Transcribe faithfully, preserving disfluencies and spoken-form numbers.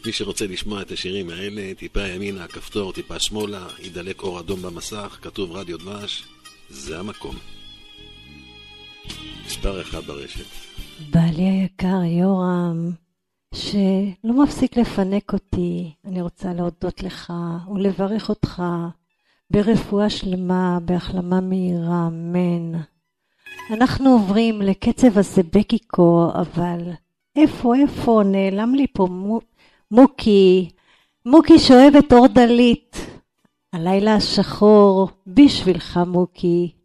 מי שרוצה לשמוע את השירים האלה, טיפה ימינה, הכפתור, טיפה שמאלה, ידלק אור אדום במסך, כתוב רדיו דבש, זה המקום. מספר אחד ברשת. בעלי היקר יורם, שלא מפסיק לפנק אותי, אני רוצה להודות לך ולברך אותך ברפואה שלמה, בהחלמה מהירה, אמן. אנחנו עוברים לקצב הסבקיקו, אבל איפה, איפה, נעלם לי פה מוקי, מוקי שאוהב את אור דלית, הלילה השחור בשבילך מוקי.